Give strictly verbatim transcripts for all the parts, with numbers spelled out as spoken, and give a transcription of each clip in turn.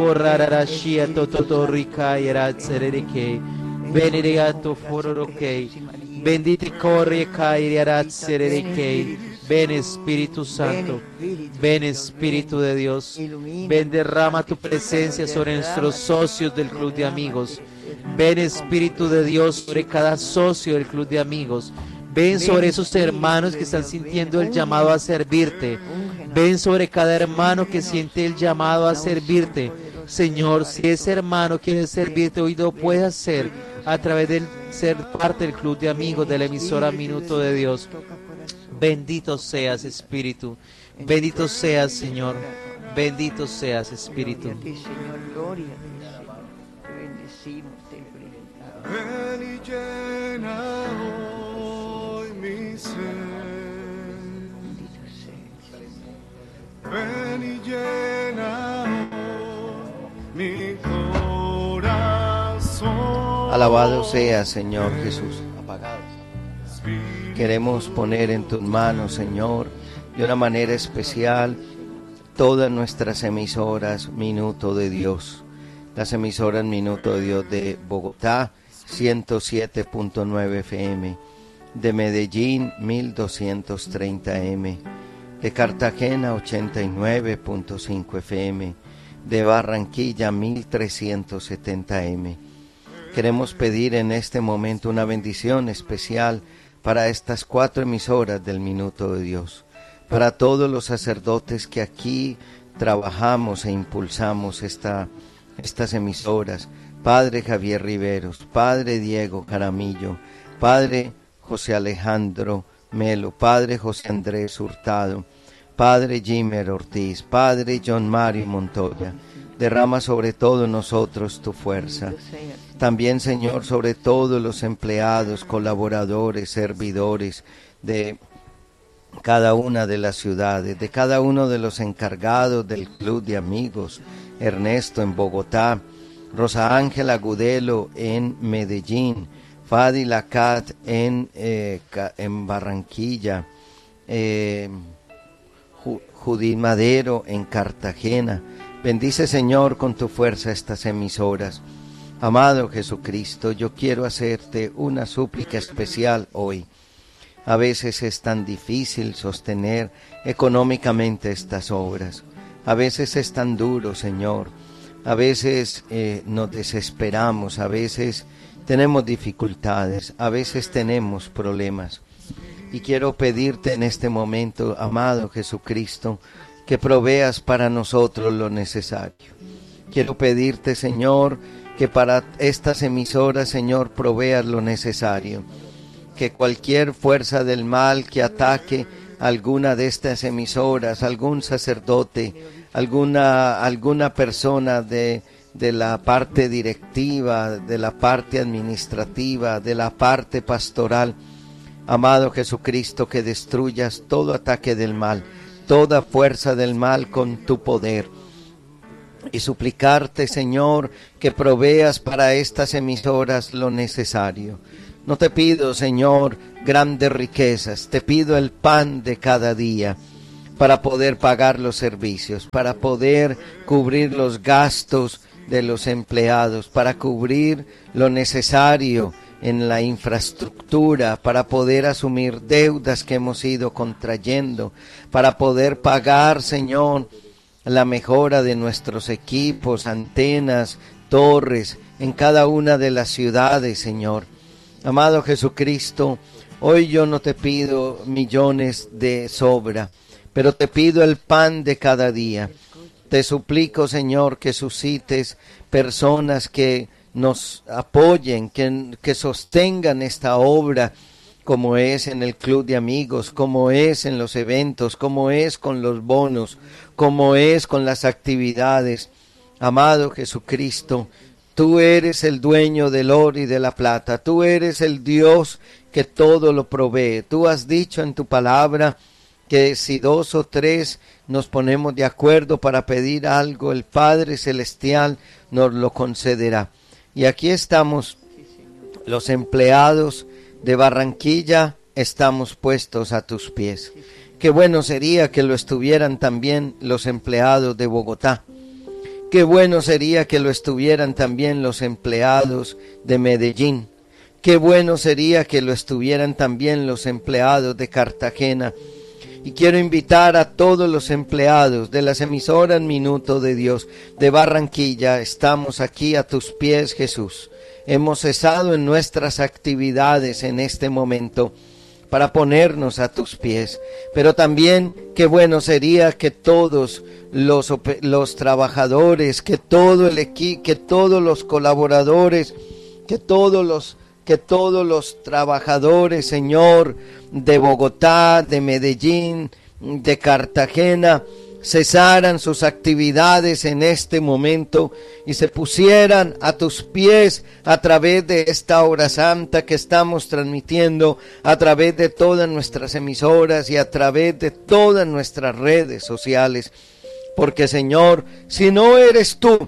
Rararashia tototorika yaratsereke. Benedicato fororoke. Benditi corri kai yaratsereke. Ven Espíritu Santo, ven Espíritu de Dios, ven derrama tu presencia sobre nuestros socios del Club de Amigos, ven Espíritu de Dios sobre cada socio del Club de Amigos, ven sobre esos hermanos que están sintiendo el llamado a servirte, ven sobre cada hermano que siente el llamado a servirte. Señor, si ese hermano quiere servirte hoy lo puede hacer a través de ser parte del Club de Amigos de la emisora Minuto de Dios. Bendito seas, Espíritu. Bendito seas, Señor. Bendito seas, Espíritu. Gloria a ti, Señor. Gloria a ti, Señor. Te bendecimos, te presentamos. Ven y llena hoy mi ser. Bendito seas. Ven y llena hoy mi corazón. Alabado sea, Señor Jesús. Apagados. Queremos poner en tus manos, Señor, de una manera especial todas nuestras emisoras Minuto de Dios. Las emisoras Minuto de Dios de Bogotá, ciento siete punto nueve F M, de Medellín, mil doscientos treinta M, de Cartagena, ochenta y nueve punto cinco F M, de Barranquilla, mil trescientos setenta M. Queremos pedir en este momento una bendición especial para estas cuatro emisoras del Minuto de Dios, para todos los sacerdotes que aquí trabajamos e impulsamos esta, estas emisoras, Padre Javier Riveros, Padre Diego Jaramillo, Padre José Alejandro Melo, Padre José Andrés Hurtado, Padre Jimer Ortiz, Padre John Mario Montoya. Derrama sobre todos nosotros tu fuerza. También, Señor, sobre todos los empleados, colaboradores, servidores de cada una de las ciudades, de cada uno de los encargados del Club de Amigos. Ernesto en Bogotá, Rosa Ángela Gudelo en Medellín, Fadi Lacat en, eh, en Barranquilla, eh, Judith Madero en Cartagena. Bendice, Señor, con tu fuerza estas emisoras. Amado Jesucristo, yo quiero hacerte una súplica especial hoy. A veces es tan difícil sostener económicamente estas obras. A veces es tan duro, Señor. A veces eh, nos desesperamos, a veces tenemos dificultades, a veces tenemos problemas. Y quiero pedirte en este momento, amado Jesucristo, que proveas para nosotros lo necesario. Quiero pedirte, Señor, que para estas emisoras, Señor, proveas lo necesario. Que cualquier fuerza del mal que ataque alguna de estas emisoras, algún sacerdote, alguna, alguna persona de, de la parte directiva, de la parte administrativa, de la parte pastoral, amado Jesucristo, que destruyas todo ataque del mal, toda fuerza del mal con tu poder. Y suplicarte, Señor, que proveas para estas emisoras lo necesario. No te pido, Señor, grandes riquezas, te pido el pan de cada día para poder pagar los servicios, para poder cubrir los gastos de los empleados, para cubrir lo necesario en la infraestructura, para poder asumir deudas que hemos ido contrayendo, para poder pagar, Señor, la mejora de nuestros equipos, antenas, torres, en cada una de las ciudades, Señor. Amado Jesucristo, hoy yo no te pido millones de sobra, pero te pido el pan de cada día. Te suplico, Señor, que suscites personas que nos apoyen, que, que sostengan esta obra, como es en el Club de Amigos, como es en los eventos, como es con los bonos, como es con las actividades. Amado Jesucristo, tú eres el dueño del oro y de la plata, tú eres el Dios que todo lo provee. Tú has dicho en tu palabra que si dos o tres nos ponemos de acuerdo para pedir algo, el Padre Celestial nos lo concederá. Y aquí estamos, los empleados de Barranquilla, estamos puestos a tus pies. Qué bueno sería que lo estuvieran también los empleados de Bogotá, Qué bueno sería que lo estuvieran también los empleados de Medellín. Qué bueno sería que lo estuvieran también los empleados de Cartagena. Y quiero invitar a todos los empleados de las emisoras Minuto de Dios de Barranquilla. Estamos aquí a tus pies, Jesús. Hemos cesado en nuestras actividades en este momento para ponernos a tus pies. Pero también qué bueno sería que todos los, los trabajadores, que todo el equipo, que todos los colaboradores, que todos los que todos los trabajadores, Señor, de Bogotá, de Medellín, de Cartagena, cesaran sus actividades en este momento y se pusieran a tus pies a través de esta hora santa que estamos transmitiendo, a través de todas nuestras emisoras y a través de todas nuestras redes sociales. Porque, Señor, si no eres tú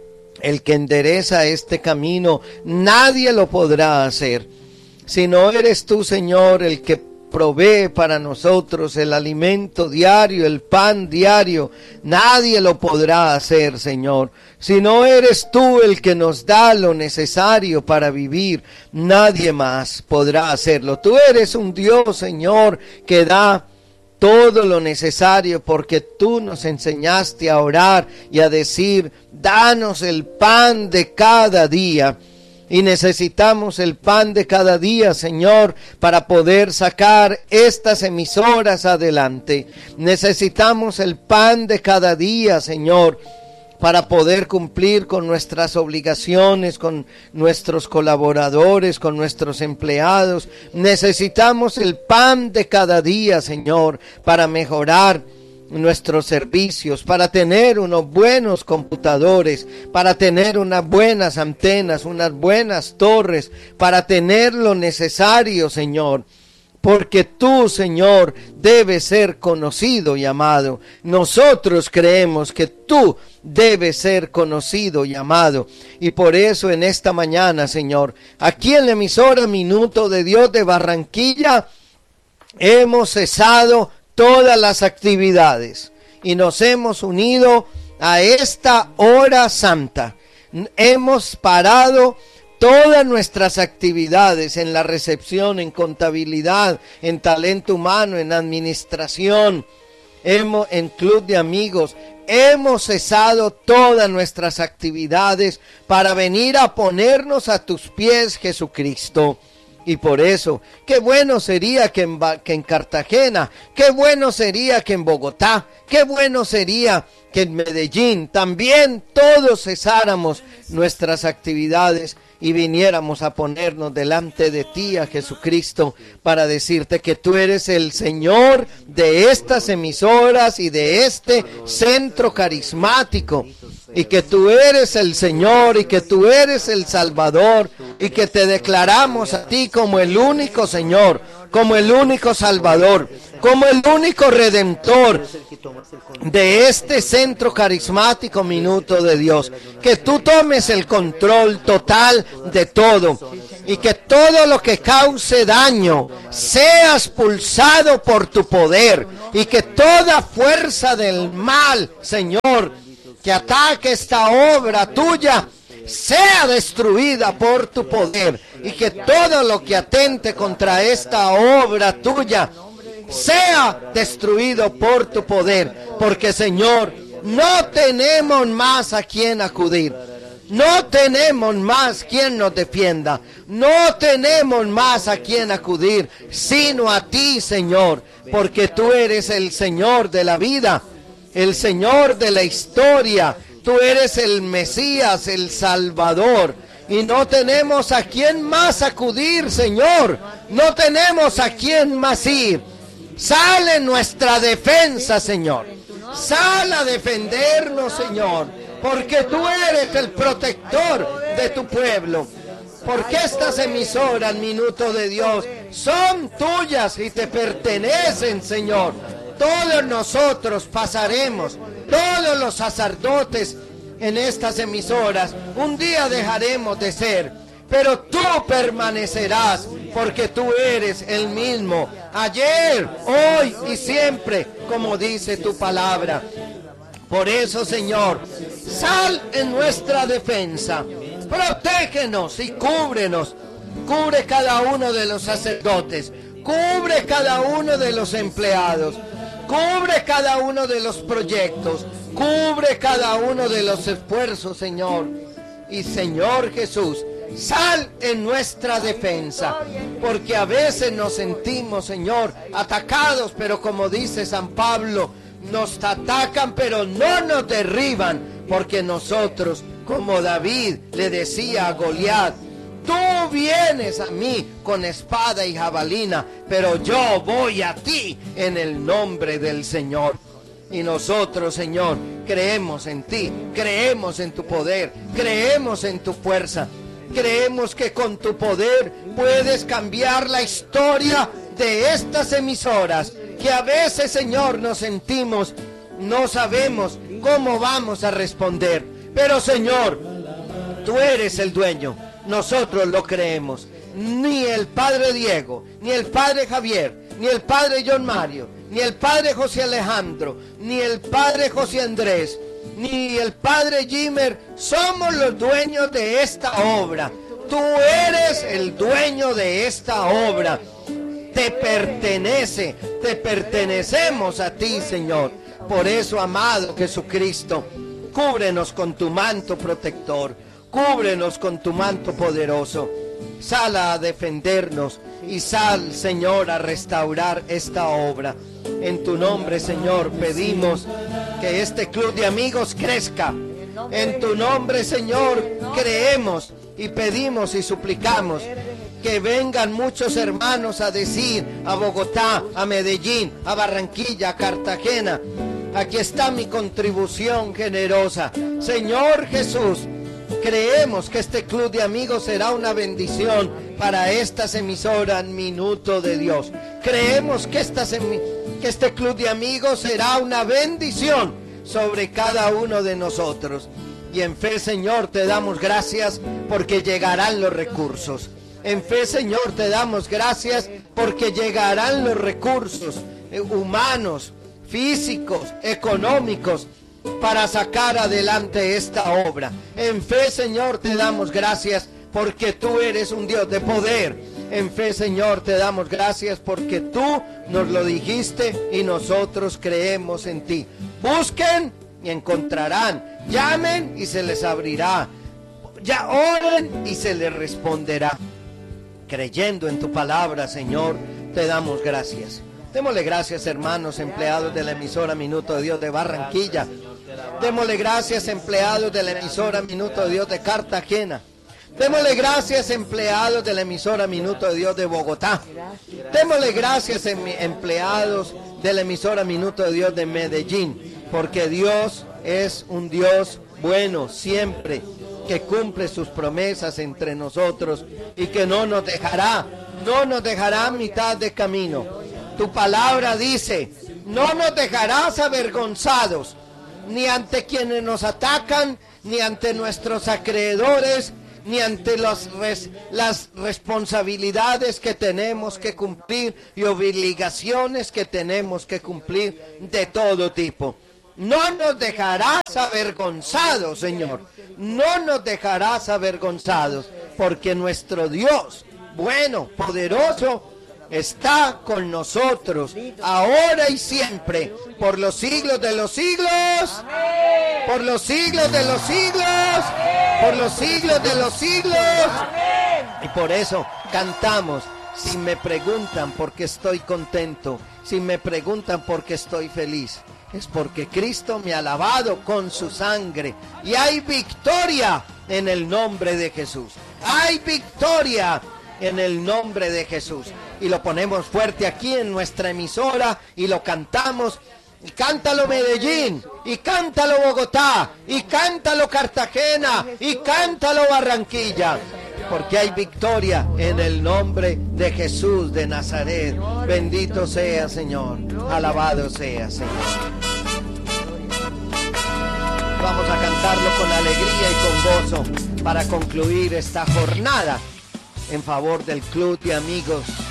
el que endereza este camino, nadie lo podrá hacer. Si no eres tú, Señor, el que provee para nosotros el alimento diario, el pan diario, nadie lo podrá hacer, Señor. Si no eres tú el que nos da lo necesario para vivir, nadie más podrá hacerlo. Tú eres un Dios, Señor, que da todo lo necesario, porque tú nos enseñaste a orar y a decir, danos el pan de cada día. Y necesitamos el pan de cada día, Señor, para poder sacar estas emisoras adelante. Necesitamos el pan de cada día, Señor, para poder cumplir con nuestras obligaciones, con nuestros colaboradores, con nuestros empleados. Necesitamos el pan de cada día, Señor, para mejorar nuestros servicios, para tener unos buenos computadores, para tener unas buenas antenas, unas buenas torres, para tener lo necesario, Señor. Porque tú, Señor, debes ser conocido y amado. Nosotros creemos que tú debes ser conocido y amado. Y por eso en esta mañana, Señor, aquí en la emisora Minuto de Dios de Barranquilla, hemos cesado todas las actividades y nos hemos unido a esta hora santa. Hemos parado todas nuestras actividades en la recepción, en contabilidad, en talento humano, en administración, hemos, en club de amigos. Hemos cesado todas nuestras actividades para venir a ponernos a tus pies, Jesucristo. Y por eso, qué bueno sería que en, que en Cartagena, qué bueno sería que en Bogotá, qué bueno sería que en Medellín también todos cesáramos nuestras actividades y viniéramos a ponernos delante de ti, a Jesucristo, para decirte que tú eres el Señor de estas emisoras y de este centro carismático, y que tú eres el Señor y que tú eres el Salvador, y que te declaramos a ti como el único Señor, como el único Salvador, como el único Redentor de este centro carismático Minuto de Dios. Que tú tomes el control total de todo y que todo lo que cause daño sea expulsado por tu poder, y que toda fuerza del mal, Señor, que ataque esta obra tuya, sea destruida por tu poder, y que todo lo que atente contra esta obra tuya sea destruido por tu poder, porque, Señor, no tenemos más a quien acudir, no tenemos más quien nos defienda, no tenemos más a quien acudir, sino a ti, Señor, porque tú eres el Señor de la vida, el Señor de la historia. Tú eres el Mesías, el Salvador, y no tenemos a quién más acudir, Señor. No tenemos a quién más ir. Sale nuestra defensa, Señor. Sal a defendernos, Señor, porque tú eres el protector de tu pueblo. Porque estas emisoras, Minuto de Dios, son tuyas y te pertenecen, Señor. Todos nosotros pasaremos, todos los sacerdotes en estas emisoras, un día dejaremos de ser, pero tú permanecerás, porque tú eres el mismo, ayer, hoy y siempre, como dice tu palabra. Por eso, Señor, Sal en nuestra defensa. Protégenos y cúbrenos. Cubre cada uno de los sacerdotes. Cubre cada uno de los empleados. Cubre cada uno de los proyectos. Cubre cada uno de los esfuerzos, Señor. Y Señor Jesús, sal en nuestra defensa. Porque a veces nos sentimos, Señor, atacados. Pero como dice San Pablo, nos atacan pero no nos derriban. Porque nosotros, como David le decía a Goliat, tú vienes a mí con espada y jabalina, pero yo voy a ti en el nombre del Señor. Y nosotros, Señor, creemos en ti, creemos en tu poder, creemos en tu fuerza. Creemos que con tu poder puedes cambiar la historia de estas emisoras, que a veces, Señor, nos sentimos, no sabemos cómo vamos a responder. Pero, Señor, tú eres el dueño. Nosotros lo creemos. Ni el Padre Diego, ni el Padre Javier, ni el Padre John Mario, ni el Padre José Alejandro, ni el Padre José Andrés, ni el Padre Jimmer somos los dueños de esta obra. Tú eres el dueño de esta obra. Te pertenece, te pertenecemos a ti, Señor. Por eso, amado Jesucristo, cúbrenos con tu manto protector. Cúbrenos con tu manto poderoso. Sal a defendernos y sal, Señor, a restaurar esta obra. En tu nombre, Señor, pedimos que este club de amigos crezca. En tu nombre, Señor, creemos y pedimos y suplicamos que vengan muchos hermanos a decir a Bogotá, a Medellín, a Barranquilla, a Cartagena: aquí está mi contribución generosa. Señor Jesús, creemos que este club de amigos será una bendición para estas emisoras Minuto de Dios. Creemos que, esta que este club de amigos será una bendición sobre cada uno de nosotros. Y en fe, Señor, te damos gracias porque llegarán los recursos. En fe, Señor, te damos gracias porque llegarán los recursos humanos, físicos, económicos, para sacar adelante esta obra. En fe, Señor, te damos gracias porque tú eres un Dios de poder. En fe, Señor, te damos gracias porque tú nos lo dijiste y nosotros creemos en ti. Busquen y encontrarán. Llamen y se les abrirá. Ya oren y se les responderá. Creyendo en tu palabra, Señor, te damos gracias. Démosle gracias, hermanos empleados de la emisora Minuto de Dios de Barranquilla. Démosle gracias, empleados de la emisora Minuto de Dios de Cartagena. Démosle gracias, empleados de la emisora Minuto de Dios de Bogotá. Démosle gracias, em empleados de la emisora Minuto de Dios de Medellín, porque Dios es un Dios bueno siempre, que cumple sus promesas entre nosotros y que no nos dejará, no nos dejará a mitad de camino. Tu palabra dice: no nos dejarás avergonzados, ni ante quienes nos atacan, ni ante nuestros acreedores, ni ante los res, las responsabilidades que tenemos que cumplir y obligaciones que tenemos que cumplir de todo tipo. No nos dejarás avergonzados, Señor. No nos dejarás avergonzados, porque nuestro Dios, bueno, poderoso, está con nosotros, ahora y siempre, por los siglos de los siglos, Amén. Por los siglos de los siglos, Amén. Por los siglos de los siglos. Amén. Y por eso cantamos: si me preguntan por qué estoy contento, si me preguntan por qué estoy feliz, es porque Cristo me ha lavado con su sangre. Y hay victoria en el nombre de Jesús. Hay victoria en el nombre de Jesús. Y lo ponemos fuerte aquí en nuestra emisora y lo cantamos. Y cántalo Medellín, y cántalo Bogotá, y cántalo Cartagena, y cántalo Barranquilla. Porque hay victoria en el nombre de Jesús de Nazaret. Bendito sea, Señor. Alabado sea, Señor. Vamos a cantarlo con alegría y con gozo para concluir esta jornada en favor del Club de Amigos